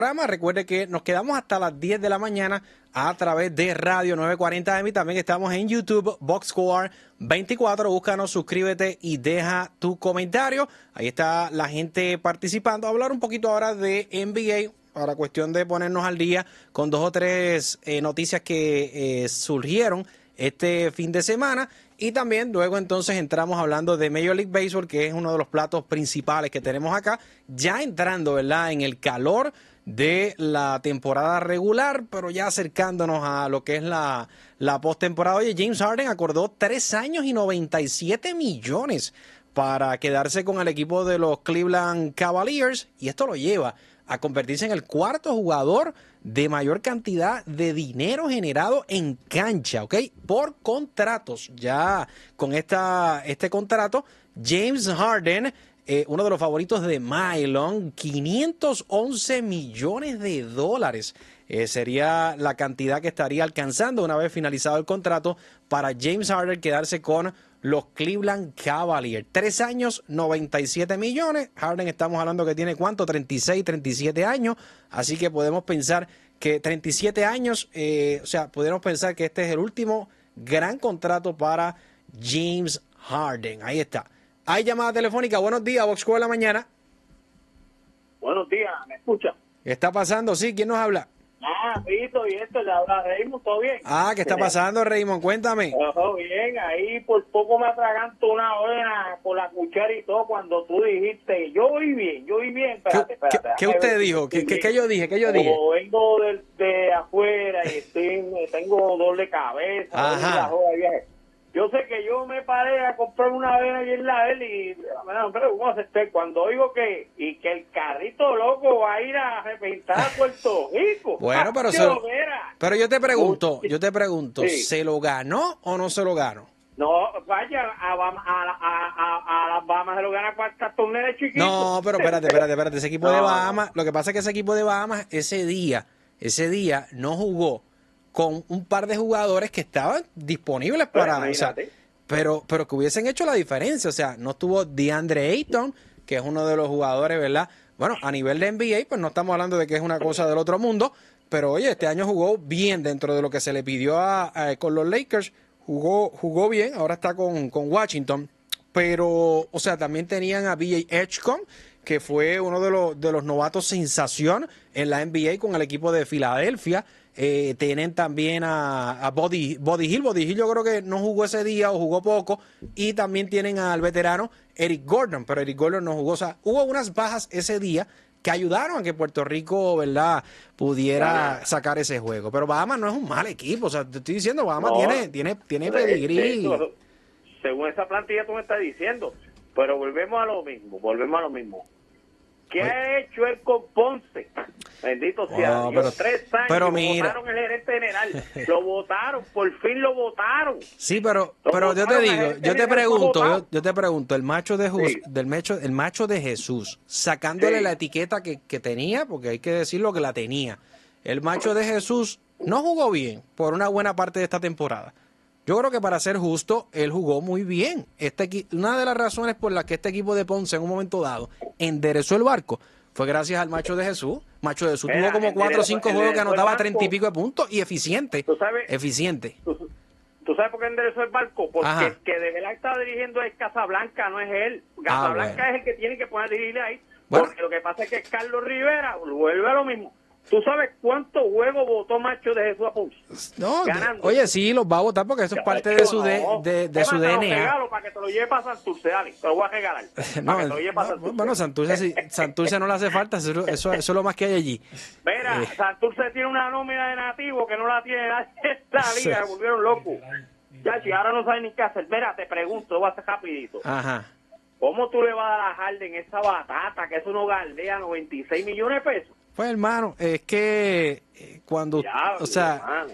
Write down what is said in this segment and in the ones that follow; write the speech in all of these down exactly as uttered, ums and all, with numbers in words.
programa. Recuerde que nos quedamos hasta las diez de la mañana a través de Radio nueve cuarenta M. También estamos en YouTube, Boxscore veinticuatro. Búscanos, suscríbete y deja tu comentario. Ahí está la gente participando. Hablar un poquito ahora de N B A, para cuestión de ponernos al día con dos o tres eh, noticias que eh, surgieron este fin de semana. Y también luego entonces entramos hablando de Major League Baseball, que es uno de los platos principales que tenemos acá, ya entrando, ¿verdad?, en el calor de la temporada regular, pero ya acercándonos a lo que es la, la postemporada. Oye, James Harden acordó tres años y noventa y siete millones para quedarse con el equipo de los Cleveland Cavaliers, y esto lo lleva a convertirse en el cuarto jugador de mayor cantidad de dinero generado en cancha, ¿ok? Por contratos. Ya con esta, este contrato, James Harden, eh, uno de los favoritos de Mylon, quinientos once millones de dólares. Eh, sería la cantidad que estaría alcanzando una vez finalizado el contrato para James Harden quedarse con los Cleveland Cavaliers. Tres años, noventa y siete millones. Harden estamos hablando que tiene ¿cuánto? treinta y seis, treinta y siete años. Así que podemos pensar que treinta y siete años, eh, o sea, podemos pensar que este es el último gran contrato para James Harden. Ahí está. Hay llamada telefónica. Buenos días, Boxscore de la mañana. Buenos días, ¿me escucha? ¿Qué está pasando? Sí, ¿quién nos habla? Ah, Pito, y esto, le habla Raymond, ¿todo bien? Ah, ¿qué está pasando, Raymond? Cuéntame. Todo bien, ahí por poco me atraganto una hora con la cuchara y todo cuando tú dijiste, yo voy bien, yo voy bien, espérate, ¿Qué, espérate. ¿qué, ¿qué usted dijo? ¿Qué, qué, ¿Qué yo dije? ¿Qué yo dije? Como vengo de, de afuera y estoy, tengo dolor de cabeza, Ajá. dolor de viaje. Yo sé que yo me paré a comprar una avena allí en la él y, pero ¿cómo hacer? Cuando oigo que, y que el carrito loco va a ir a representar a Puerto Rico. Bueno, pero, se, pero yo te pregunto, yo te pregunto, sí. ¿Se lo ganó o no se lo ganó? No, vaya, a, a, a, a, a las Bahamas se lo gana cuartas torneos chiquitos. No, pero espérate, espérate, espérate, ese equipo no, de Bahamas, lo que pasa es que ese equipo de Bahamas ese día, ese día no jugó con un par de jugadores que estaban disponibles para, o sea, pero, pero que hubiesen hecho la diferencia. O sea, no estuvo DeAndre Ayton, que es uno de los jugadores, ¿verdad? Bueno, a nivel de N B A, pues no estamos hablando de que es una cosa del otro mundo, pero oye, este año jugó bien dentro de lo que se le pidió a, a, con los Lakers, jugó, jugó bien, ahora está con, con Washington, pero, o sea, también tenían a B J Edgecombe, que fue uno de los, de los novatos sensación en la N B A con el equipo de Filadelfia. Eh, tienen también a, a Buddy, Buddy Hield. Buddy Hield yo creo que no jugó ese día o jugó poco. Y también tienen al veterano Eric Gordon, pero Eric Gordon no jugó. O sea, hubo unas bajas ese día que ayudaron a que Puerto Rico, ¿verdad?, pudiera ah, sacar ese juego. Pero Bahamas no es un mal equipo. O sea, te estoy diciendo, Bahamas no, tiene, tiene, tiene pedigrí. Según esa plantilla tú me estás diciendo. Pero volvemos a lo mismo, volvemos a lo mismo. ¿Qué ha hecho él con Ponce? Bendito sea oh, Dios. Pero, Tres años pero lo mira. votaron el gerente general. Lo votaron, por fin lo votaron. Sí, pero, pero yo te digo, yo te pregunto, yo, yo te pregunto, el macho de Jesús, sí. del macho, el macho de Jesús, sacándole sí. la etiqueta que, que tenía, porque hay que decirlo que la tenía. El macho de Jesús no jugó bien por una buena parte de esta temporada. Yo creo que para ser justo, él jugó muy bien. Este, una de las razones por las que este equipo de Ponce en un momento dado enderezó el barco fue gracias al Macho de Jesús. Macho de Jesús Mira, tuvo como cuatro o cinco juegos que anotaba treinta y pico de puntos y eficiente. ¿Tú sabes, eficiente. ¿tú, ¿Tú sabes por qué enderezó el barco? Porque Ajá. el que de verdad está dirigiendo es Casablanca, no es él. Casablanca ah, bueno. es el que tiene que poner a dirigirle ahí. Bueno. Porque lo que pasa es que Carlos Rivera vuelve a lo mismo. ¿Tú sabes cuántos juegos votó Macho de Jesús a Ponce? No, Ganando. Oye, sí, los va a votar porque eso es parte de su, de, de, de su D N A. Te lo regalo para que te lo lleve para Santurce, dale, te lo voy a regalar. no, para que te lo lleve para no, Santurce. Bueno, Santurce, sí, Santurce no le hace falta, eso, eso, eso es lo más que hay allí. Mira, eh. Santurce tiene una nómina de nativos que no la tiene nadie en esta liga, se volvieron locos. Ya, si ahora no saben ni qué hacer. Mira, te pregunto, voy a hacer rapidito. Ajá. ¿Cómo tú le vas a dar a Harden esa batata, que eso no galdea noventa y seis millones de pesos? Pues hermano, es que cuando, ya, o sea, hermano.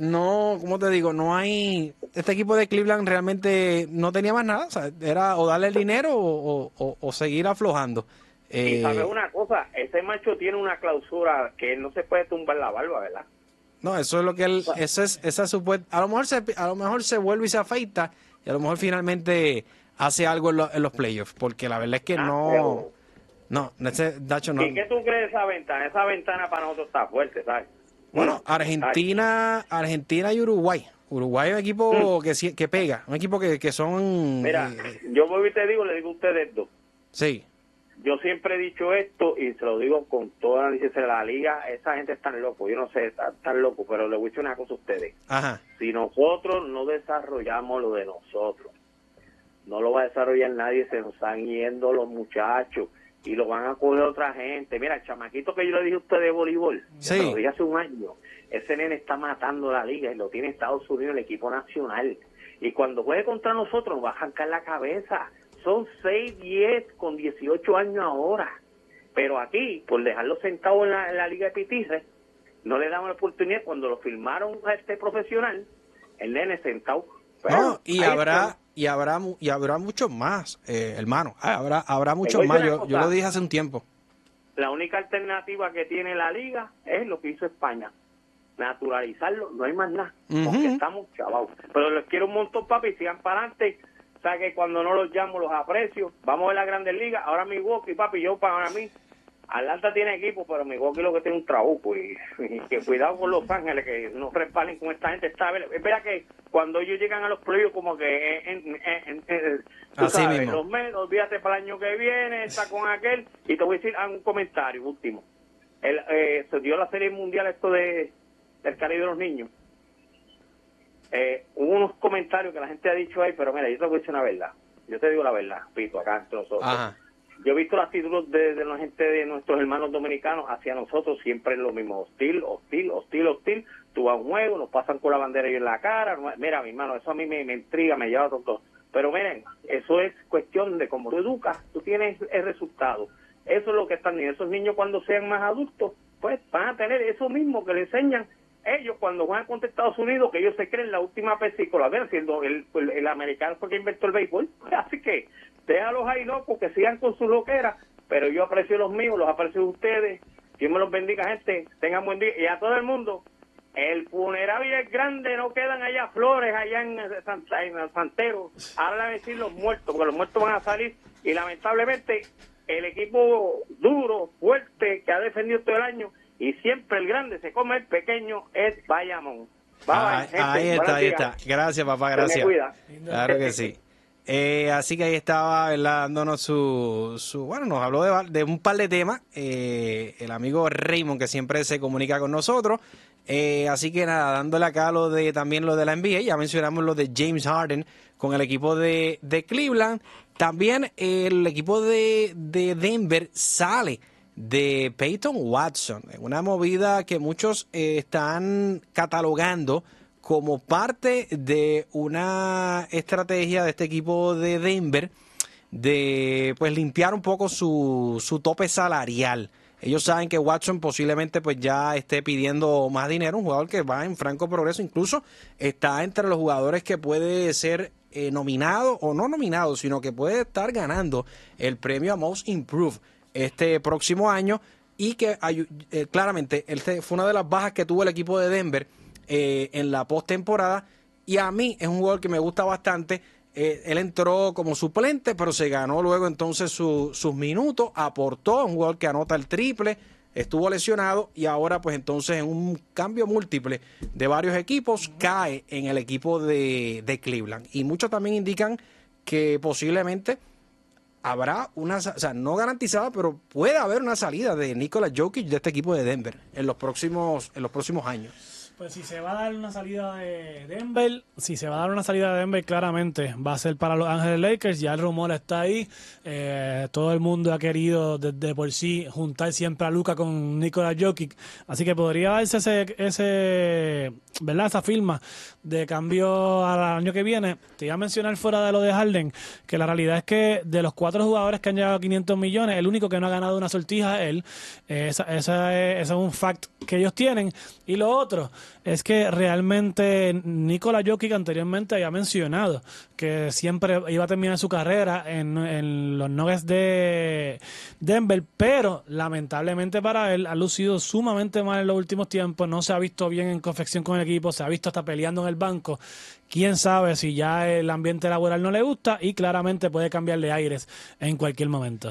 no, ¿cómo te digo? No hay, este equipo de Cleveland realmente no tenía más nada, o sea, era o darle el dinero o, o, o seguir aflojando. Y eh, sabes una cosa, ese macho tiene una clausura que no se puede tumbar la barba, ¿verdad? No, eso es lo que él, o sea, eso es, esa supuesta, a lo mejor se, a lo mejor se vuelve y se afeita y a lo mejor finalmente hace algo en, lo, en los playoffs, porque la verdad es que ah, no... Pero... No, ese Dacho no. ¿Y qué tú crees de esa ventana? Esa ventana para nosotros está fuerte, ¿sabes? Bueno, Argentina, Argentina y Uruguay. Uruguay es un equipo mm. que, que pega, un equipo que, que son... Mira, eh, yo voy y te digo, le digo a ustedes dos. Sí. Yo siempre he dicho esto y se lo digo con toda la licencia de la liga, esa gente es tan loco, yo no sé, están tan loco, pero le voy a decir una cosa a ustedes. Ajá. Si nosotros no desarrollamos lo de nosotros, no lo va a desarrollar nadie, se nos están yendo los muchachos y lo van a coger otra gente. Mira, el chamaquito que yo le dije a usted de voleibol, sí. lo dije hace un año, ese nene está matando la liga y lo tiene Estados Unidos, el equipo nacional. Y cuando juegue contra nosotros nos va a arrancar la cabeza. Son seis, diez con dieciocho años ahora. Pero aquí, por dejarlo sentado en la, en la Liga de Pitirre, no le damos la oportunidad. Cuando lo firmaron a este profesional, el nene sentado. Pero no, y habrá, y habrá y habrá muchos más, eh, hermano. Habrá, habrá muchos más. Yo, cosa, yo lo dije hace un tiempo. La única alternativa que tiene la Liga es lo que hizo España. Naturalizarlo, no hay más nada. Uh-huh. Porque estamos chavados. Pero les quiero un montón, papi, sigan para adelante. O sea que cuando no los llamo los aprecio. Vamos a ver la Grandes Ligas. Ahora Milwaukee, papi, yo para mí, Atlanta tiene equipo, pero Milwaukee lo que tiene un trabuco. Y, y que cuidado con Los Ángeles, que no respalen con esta gente. Está, espera que cuando ellos llegan a los playoffs, como que en, en, en, en, tú así sabes, mismo. Los Mets, olvídate para el año que viene, está con aquel. Y te voy a decir ah, un comentario último. El, eh, se dio la Serie Mundial esto de del Caribe de los niños. Eh, hubo unos comentarios que la gente ha dicho ahí, pero mira, yo te voy a decir una verdad. Yo te digo la verdad, Pito, acá entre nosotros. Ajá. Yo he visto la actitud de, de la gente de nuestros hermanos dominicanos hacia nosotros, siempre es lo mismo, hostil, hostil, hostil, hostil. Tú vas a un juego, nos pasan con la bandera ahí en la cara. Mira, mi hermano, eso a mí me, me intriga, me lleva todo. Pero miren, eso es cuestión de cómo tú educas, tú tienes el resultado. Eso es lo que están, esos niños cuando sean más adultos, pues van a tener eso mismo que le enseñan ellos cuando juegan contra Estados Unidos, que ellos se creen la última pesícola, ver, siendo el, el, el americano fue que inventó el béisbol. Así que déjalos ahí locos, que sigan con sus loqueras, pero yo aprecio los míos, los aprecio ustedes. Dios me los bendiga, gente, tengan buen día. Y a todo el mundo, el funerario es grande, no quedan allá flores allá en, Santa, en el Santero. Ahora le van a decir los muertos, porque los muertos van a salir y lamentablemente el equipo duro, fuerte, que ha defendido todo el año, y siempre el grande se come el pequeño, es Bayamón. Ah, ahí está, ahí está. Gracias, papá, gracias. Claro que sí. Eh, así que ahí estaba, ¿verdad? Dándonos su, su... Bueno, nos habló de, de un par de temas. Eh, el amigo Raymond, que siempre se comunica con nosotros. Eh, así que nada, dándole acá lo de también lo de la N B A. Ya mencionamos lo de James Harden con el equipo de, de Cleveland. También el equipo de, de Denver sale de Peyton Watson, una movida que muchos eh, están catalogando como parte de una estrategia de este equipo de Denver de pues limpiar un poco su, su tope salarial. Ellos saben que Watson posiblemente pues ya esté pidiendo más dinero, un jugador que va en franco progreso, incluso está entre los jugadores que puede ser eh, nominado o no nominado, sino que puede estar ganando el premio a Most Improved este próximo año, y que eh, claramente él fue una de las bajas que tuvo el equipo de Denver eh, en la postemporada, y a mí es un jugador que me gusta bastante. Eh, él entró como suplente, pero se ganó luego entonces su, sus minutos, aportó, un jugador que anota el triple, estuvo lesionado y ahora pues entonces en un cambio múltiple de varios equipos cae en el equipo de, de Cleveland, y muchos también indican que posiblemente habrá una, o sea, no garantizada, pero puede haber una salida de Nikola Jokic de este equipo de Denver en los próximos, en los próximos años. Pues si se va a dar una salida de Denver, si se va a dar una salida de Denver, claramente va a ser para Los Ángeles Lakers. Ya el rumor está ahí. Eh, todo el mundo ha querido desde por sí juntar siempre a Luka con Nikola Jokic. Así que podría darse ese, ese, ¿verdad? Esa firma de cambio al año que viene. Te iba a mencionar fuera de lo de Harden, que la realidad es que de los cuatro jugadores que han llegado a quinientos millones, el único que no ha ganado una sortija es él. Eh, esa, esa es, ese es un fact que ellos tienen. Y lo otro es que realmente Nikola Jokic anteriormente había mencionado que siempre iba a terminar su carrera en, en los Nuggets de Denver, pero lamentablemente para él ha lucido sumamente mal en los últimos tiempos, no se ha visto bien en confección con el equipo, se ha visto hasta peleando en el banco. Quién sabe si ya el ambiente laboral no le gusta, y claramente puede cambiar de aires en cualquier momento.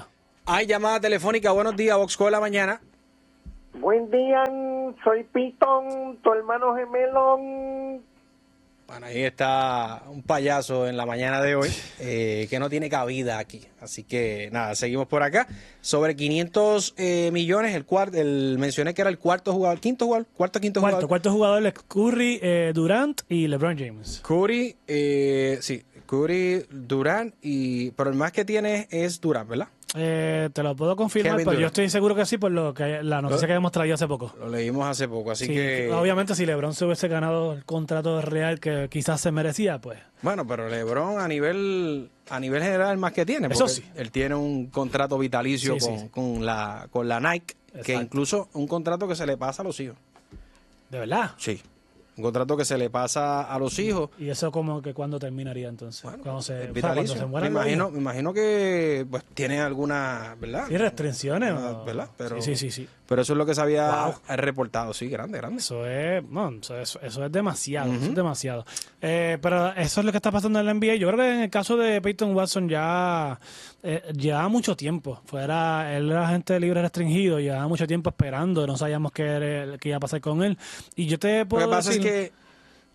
Hay llamada telefónica. Buenos días, Vox Con la mañana. Buen día, soy Pitón, tu hermano gemelo. Bueno, ahí está un payaso en la mañana de hoy eh, que no tiene cabida aquí. Así que nada, seguimos por acá. Sobre quinientos eh, millones, el cuarto, el mencioné que era el cuarto jugador, quinto jugador, cuarto, quinto cuarto, jugador. Cuarto jugador es Curry, eh, Durant y LeBron James. Curry, eh, sí, Curry, Durant, y pero el más que tiene es Durant, ¿verdad? Eh, te lo puedo confirmar, Kevin pero Durant. yo estoy seguro que sí por lo que la noticia que hemos traído hace poco. Lo leímos hace poco, así Sí, que... obviamente si LeBron se hubiese ganado el contrato real que quizás se merecía, pues... Bueno, pero LeBron a nivel a nivel general el más que tiene, porque Eso sí. él tiene un contrato vitalicio Sí, con, sí. con la con la Nike, que Exacto. incluso un contrato que se le pasa a los hijos. ¿De verdad? Sí. Un contrato que se le pasa a los hijos. ¿Y eso como que cuándo terminaría entonces? Bueno, cuando se, es o sea, cuando vitalicio. se me mueran los imagino, hijos. me imagino que pues tiene alguna, ¿verdad? ¿Sí, restricciones? Una- o- ¿verdad? Pero, sí, sí, sí, sí. pero eso es lo que se había Wow. reportado, sí, grande, grande. Eso es, bueno, eso es, eso es demasiado, eso es demasiado. Eh, pero eso es lo que está pasando en la N B A. Yo creo que en el caso de Peyton Watson ya eh, llevaba mucho tiempo. Fuera, él era agente libre restringido, llevaba mucho tiempo esperando, no sabíamos qué, era- qué iba a pasar con él. Y yo te Lo puedo que pasa decir, es que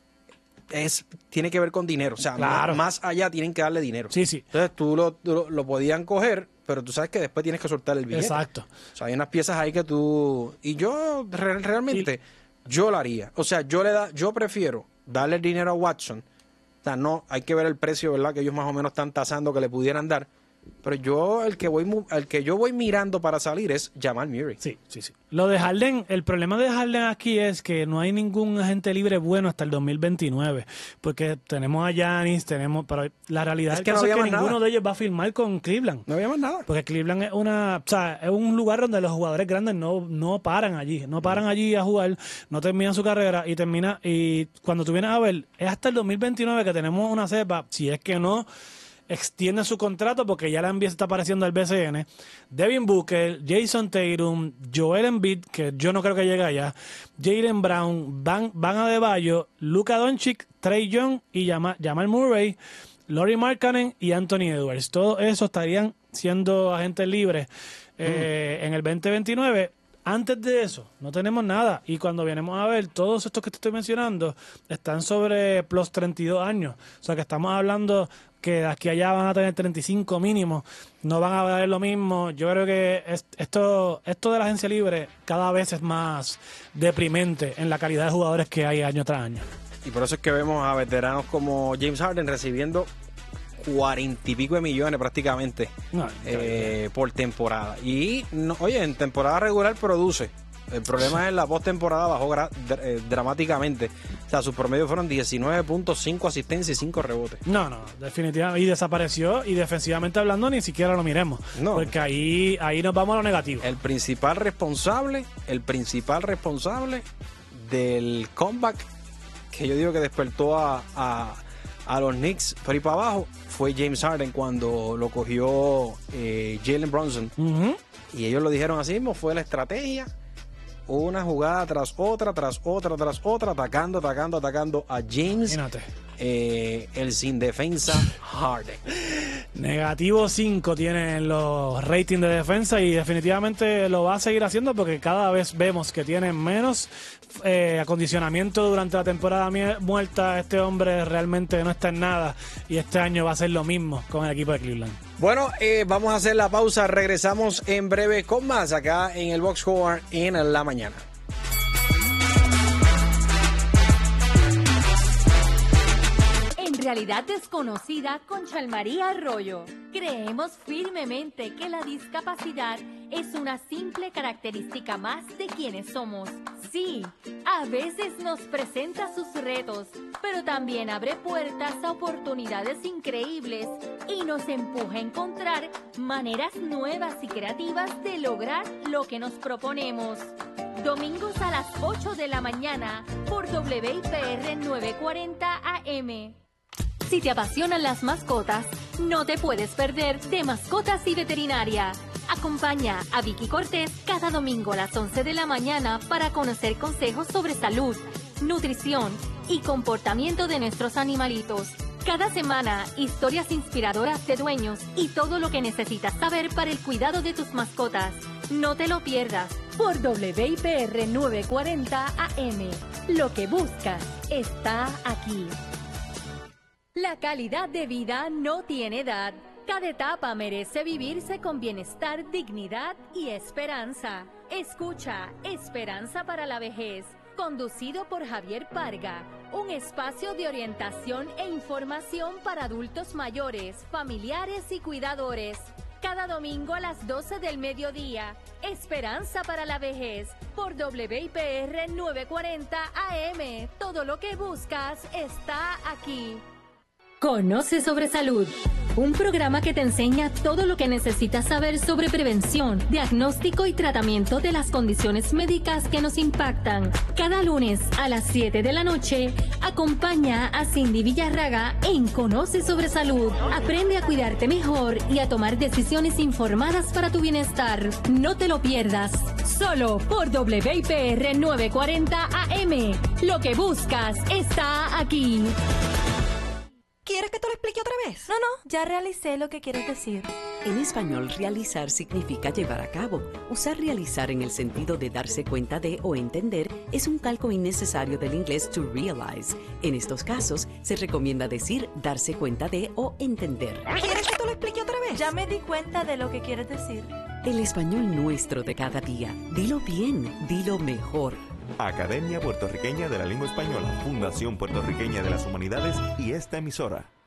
es tiene que ver con dinero, o sea, Claro. más, más allá tienen que darle dinero. Sí, sí. Entonces tú lo, tú lo, lo podían coger, pero tú sabes que después tienes que soltar el billete. Exacto. O sea, hay unas piezas ahí que tú... Y yo re- realmente, yo lo haría. O sea, yo le da, yo prefiero darle el dinero a Watson. O sea, no, hay que ver el precio, ¿verdad? Que ellos más o menos están tasando que le pudieran dar. Pero yo, el que voy mu- el que yo voy mirando para salir es Jamal Murray. Sí, sí, sí. Lo de Harden, el problema de Harden aquí es que no hay ningún agente libre bueno hasta el dos mil veintinueve, porque tenemos a Giannis, tenemos, pero la realidad Es del que no caso es había que más ninguno nada. de ellos va a firmar con Cleveland. No había más nada. Porque Cleveland es una, o sea, es un lugar donde los jugadores grandes no, no paran allí, no paran allí a jugar, no terminan su carrera y termina, y cuando tú vienes a ver, es hasta el dos mil veintinueve que tenemos una cepa, si es que no extiende su contrato porque ya la N B A se está pareciendo al B C N. Devin Booker, Jason Tatum, Joel Embiid, que yo no creo que llegue allá, Jaylen Brown, Van, Van Adebayo, Luka Doncic, Trae Young y Jamal, Jamal Murray, Lauri Markkanen y Anthony Edwards. Todos esos estarían siendo agentes libres eh, mm. en el veinte veintinueve. Antes de eso, no tenemos nada. Y cuando venimos a ver, todos estos que te estoy mencionando están sobre plus treinta y dos años. O sea que estamos hablando que de aquí a allá van a tener treinta y cinco mínimo. No van a valer lo mismo. Yo creo que es, esto, esto de la agencia libre cada vez es más deprimente en la calidad de jugadores que hay año tras año. Y por eso es que vemos a veteranos como James Harden recibiendo cuarenta y pico de millones prácticamente No, eh, por temporada. Y, no, oye, en temporada regular produce. El problema es la postemporada bajó gra- dr- eh, dramáticamente. O sea, sus promedios fueron diecinueve puntos, cinco asistencias y cinco rebotes. No, no, definitivamente. Y desapareció. Y defensivamente hablando, ni siquiera lo miremos. No. Porque ahí, ahí nos vamos a lo negativo. El principal responsable, el principal responsable del comeback que yo digo que despertó a, a, a los Knicks por ahí para abajo fue James Harden cuando lo cogió eh, Jalen Brunson. Uh-huh. Y ellos lo dijeron así mismo, fue la estrategia. Una jugada tras otra, tras otra, tras otra, atacando, atacando, atacando a James, eh, el sin defensa Harden. Negativo cinco tienen los ratings de defensa y definitivamente lo va a seguir haciendo porque cada vez vemos que tiene menos eh, acondicionamiento durante la temporada muerta. Este hombre realmente no está en nada y este año va a ser lo mismo con el equipo de Cleveland. Bueno, eh, vamos a hacer la pausa. Regresamos en breve con más acá en el Box Score en la mañana. Realidad desconocida con Chalmaría Arroyo. Creemos firmemente que la discapacidad es una simple característica más de quienes somos. Sí, a veces nos presenta sus retos, pero también abre puertas a oportunidades increíbles y nos empuja a encontrar maneras nuevas y creativas de lograr lo que nos proponemos. Domingos a las ocho de la mañana por W I P R novecientos cuarenta A M. Si te apasionan las mascotas, no te puedes perder de Mascotas y Veterinaria. Acompaña a Vicky Cortés cada domingo a las once de la mañana para conocer consejos sobre salud, nutrición y comportamiento de nuestros animalitos. Cada semana, historias inspiradoras de dueños y todo lo que necesitas saber para el cuidado de tus mascotas. No te lo pierdas por W I P R novecientos cuarenta A M. Lo que buscas está aquí. La calidad de vida no tiene edad. Cada etapa merece vivirse con bienestar, dignidad y esperanza. Escucha Esperanza para la Vejez, conducido por Javier Parga, un espacio de orientación e información para adultos mayores, familiares y cuidadores. Cada domingo a las doce del mediodía, Esperanza para la Vejez, por W I P R novecientos cuarenta A M. Todo lo que buscas está aquí. Conoce sobre salud, un programa que te enseña todo lo que necesitas saber sobre prevención, diagnóstico y tratamiento de las condiciones médicas que nos impactan. Cada lunes a las siete de la noche, acompaña a Cindy Villarraga en Conoce sobre Salud. Aprende a cuidarte mejor y a tomar decisiones informadas para tu bienestar. No te lo pierdas, solo por W I P R novecientos cuarenta A M. Lo que buscas está aquí. ¿Quieres que te lo explique otra vez? No, no, ya realicé lo que quieres decir. En español, realizar significa llevar a cabo. Usar realizar en el sentido de darse cuenta de o entender es un calco innecesario del inglés to realize. En estos casos, se recomienda decir darse cuenta de o entender. ¿Quieres que te lo explique otra vez? Ya me di cuenta de lo que quieres decir. El español nuestro de cada día. Dilo bien, dilo mejor. Academia Puertorriqueña de la Lengua Española, Fundación Puertorriqueña de las Humanidades y esta emisora.